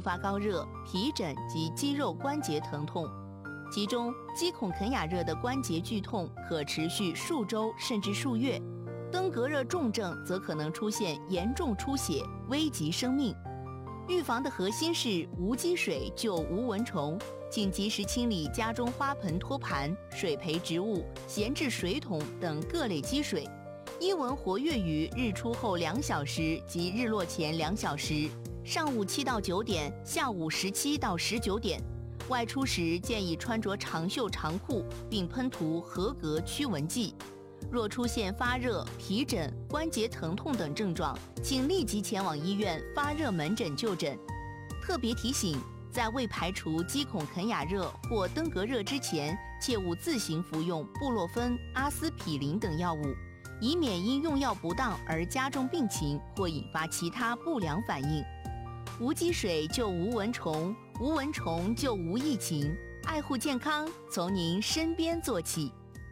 发高热、皮疹及肌肉关节疼痛。其中，肌孔肯雅热的关节剧痛可持续数周甚至数月，登革热重症则可能出现严重出血，危及生命。预防的核心是无积水救无蚊虫，请及时清理家中花盆、托盘、水培植物、闲置水桶等各类积水。伊蚊活跃于日出后2小时及日落前2小时，上午7到9点，下午17到19点。外出时建议穿着长袖长裤，并喷涂合格驱蚊剂。若出现发热、皮疹、关节疼痛等症状，请立即前往医院发热门诊就诊。特别提醒，在未排除肌孔肯雅热或登革热之前，切勿自行服用布洛芬、阿司匹林等药物，以免因用药不当而加重病情或引发其他不良反应。无积水就无蚊虫，无蚊虫就无疫情。爱护健康，从您身边做起。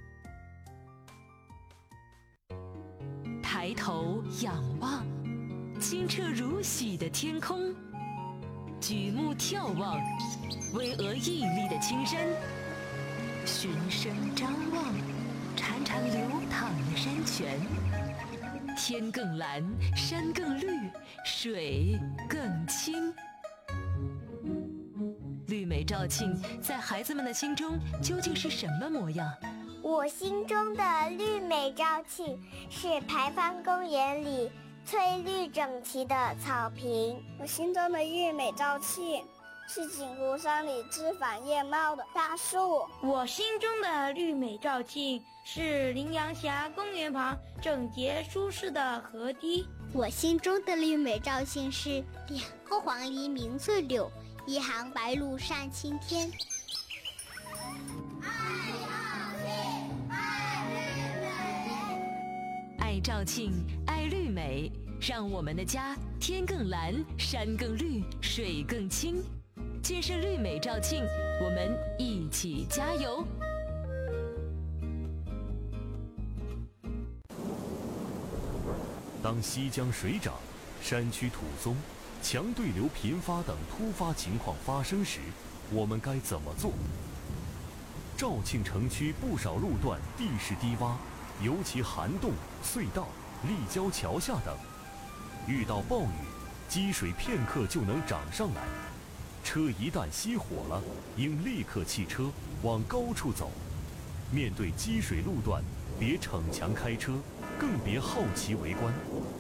抬头仰望，清澈如洗的天空；举目眺望，巍峨屹立的青山；循声张望，潺潺流淌的山泉。天更蓝，山更绿，水更清。绿美肇庆在孩子们的心中究竟是什么模样？ 我心中的绿美肇庆是牌坊公园里翠绿整齐的草坪。 我心中的绿美肇庆是景湖山里枝繁叶茂的大树。 我心中的绿美肇庆是羚羊峡公园旁整洁舒适的河堤。 我心中的绿美肇庆是2个黄鹂鸣翠柳，1行白鹭上青天。 爱肇庆，爱绿美，让我们的家天更蓝，山更绿，水更清。建设绿美肇庆，我们一起加油！ 当西江水涨、山区土松、强对流频发等突发情况发生时，我们该怎么做？肇庆城区不少路段地势低洼，尤其涵洞、隧道、立交桥下等，遇到暴雨，积水片刻就能涨上来。车一旦熄火了，应立刻弃车，往高处走。面对积水路段，别逞强开车，更别好奇围观。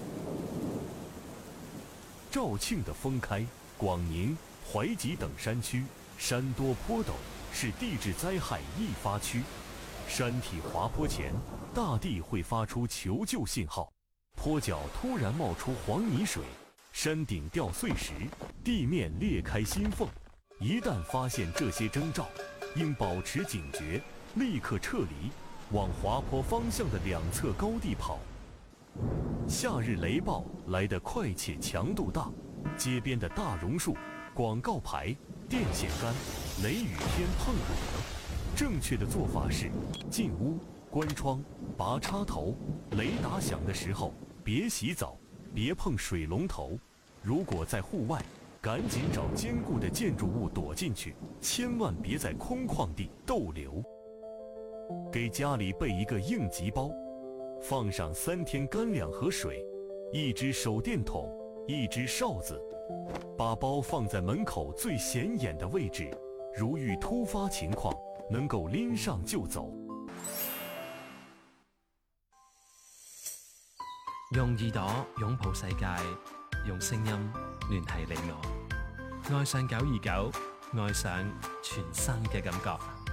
肇庆的封开、广宁、怀集等山区，山多坡陡，是地质灾害易发区。山体滑坡前，大地会发出求救信号，坡脚突然冒出黄泥水，山顶掉碎石，地面裂开心缝。一旦发现这些征兆，应保持警觉，立刻撤离，往滑坡方向的2侧高地跑。夏日雷暴来得快且强度大，街边的大榕树、广告牌、电线杆，雷雨天碰不得。正确的做法是：进屋、关窗、拔插头。雷打响的时候，别洗澡，别碰水龙头。如果在户外，赶紧找坚固的建筑物躲进去，千万别在空旷地逗留。给家里备一个应急包，放上3天干粮和水，1只手电筒，1只哨子，把包放在门口最显眼的位置，如遇突发情况，能够拎上就走。 用耳朵擁抱世界，用聲音聯繫你我。愛上929，愛上全新嘅感覺。